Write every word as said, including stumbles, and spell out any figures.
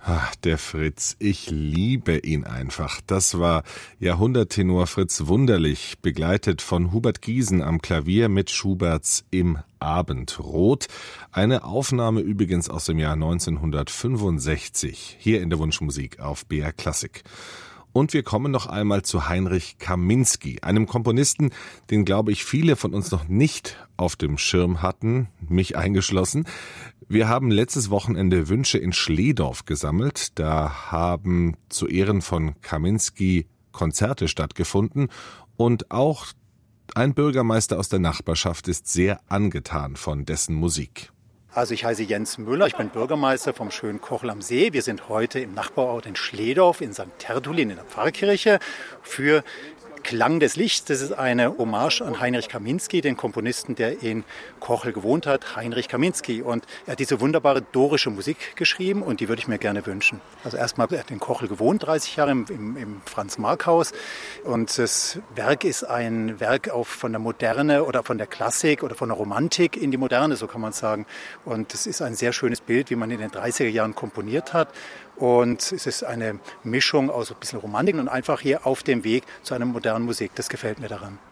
Ach, der Fritz, ich liebe ihn einfach. Das war Jahrhunderttenor Fritz Wunderlich, begleitet von Hubert Giesen am Klavier mit Schuberts Im Abendrot. Eine Aufnahme übrigens aus dem Jahr neunzehnhundertfünfundsechzig, hier in der Wunschmusik auf B R Klassik. Und wir kommen noch einmal zu Heinrich Kaminski, einem Komponisten, den, glaube ich, viele von uns noch nicht auf dem Schirm hatten, mich eingeschlossen. Wir haben letztes Wochenende Wünsche in Schlehdorf gesammelt. Da haben zu Ehren von Kaminski Konzerte stattgefunden und auch ein Bürgermeister aus der Nachbarschaft ist sehr angetan von dessen Musik. Also ich heiße Jens Müller, ich bin Bürgermeister vom schönen Kochel am See. Wir sind heute im Nachbarort in Schlehdorf in Sankt Tertulin in der Pfarrkirche für Klang des Lichts. Das ist eine Hommage an Heinrich Kaminski, den Komponisten, der in Kochel gewohnt hat, Heinrich Kaminski. Und er hat diese wunderbare dorische Musik geschrieben und die würde ich mir gerne wünschen. Also erstmal, er hat in Kochel gewohnt, dreißig Jahre im, im, im Franz-Marc-Haus. Und das Werk ist ein Werk auf von der Moderne oder von der Klassik oder von der Romantik in die Moderne, so kann man sagen. Und es ist ein sehr schönes Bild, wie man in den dreißiger Jahren komponiert hat. Und es ist eine Mischung aus ein bisschen Romantik und einfach hier auf dem Weg zu einer modernen Musik. Das gefällt mir daran.